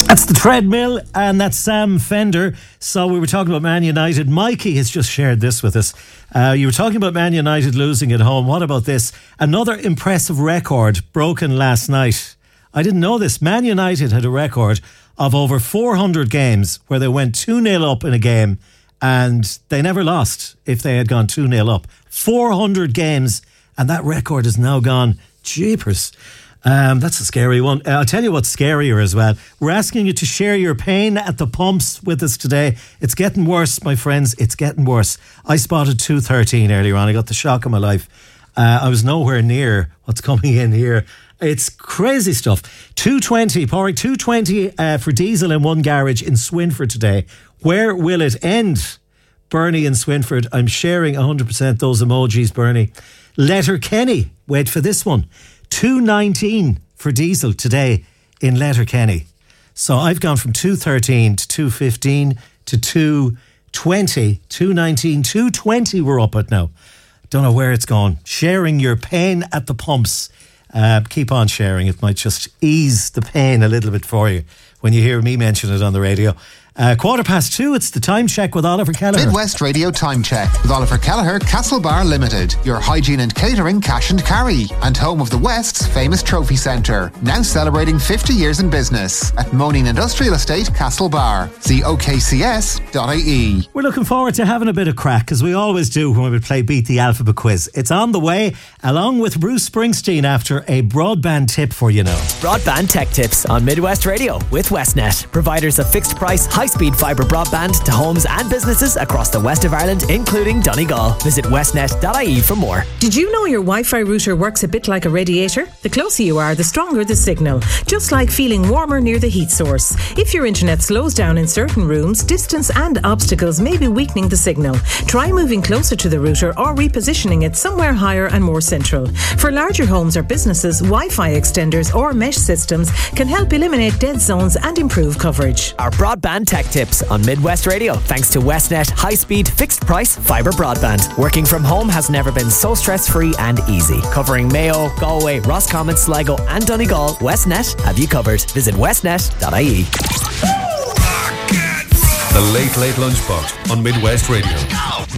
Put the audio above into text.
That's the Treadmill, and that's Sam Fender. So we were talking about Man United. Mikey has just shared this with us. You were talking about Man United losing at home. What about this? Another impressive record broken last night. I didn't know this. Man United had a record of over 400 games where they went 2-0 up in a game and they never lost if they had gone 2-0 up. 400 games, and that record is now gone. Jeepers. That's a scary one. I'll tell you what's scarier as well. We're asking you to share your pain at the pumps with us today. It's getting worse, my friends. It's getting worse. I spotted 213 earlier on. I got the shock of my life. I was nowhere near what's coming in here. It's crazy stuff. 220, Porrick, 220 for diesel in one garage in Swinford today. Where will it end? Bernie in Swinford. I'm sharing 100% those emojis, Bernie. Letterkenny. Wait for this one. 219 for diesel today in Letterkenny. So I've gone from 213 to 215 to 220, 219, 220 we're up at now. Don't know where it's gone. Sharing your pain at the pumps. Keep on sharing. It might just ease the pain a little bit for you when you hear me mention it on the radio. 2:15, it's the time check with Oliver Kelleher. Midwest Radio Time Check with Oliver Kelleher, Castlebar Limited, your hygiene and catering cash and carry, and home of the West's famous trophy centre, now celebrating 50 years in business at Moaning Industrial Estate, Castlebar. See okcs.ie. We're looking forward to having a bit of crack, as we always do when we play Beat the Alphabet Quiz. It's on the way, along with Bruce Springsteen after a broadband tip for you now. Broadband Tech Tips on Midwest Radio with Westnet, providers of fixed price, high-speed fibre broadband to homes and businesses across the west of Ireland, including Donegal. Visit westnet.ie for more. Did you know your Wi-Fi router works a bit like a radiator? The closer you are, the stronger the signal. Just like feeling warmer near the heat source. If your internet slows down in certain rooms, distance and obstacles may be weakening the signal. Try moving closer to the router or repositioning it somewhere higher and more central. For larger homes or businesses, Wi-Fi extenders or mesh systems can help eliminate dead zones and improve coverage. Our Broadband Tech Tips on Midwest Radio, thanks to Westnet high-speed fixed price fibre broadband. Working from home has never been so stress-free and easy. Covering Mayo, Galway, Roscommon, Sligo and Donegal, Westnet have you covered. Visit westnet.ie. The Late Late Lunchbox on Midwest Radio.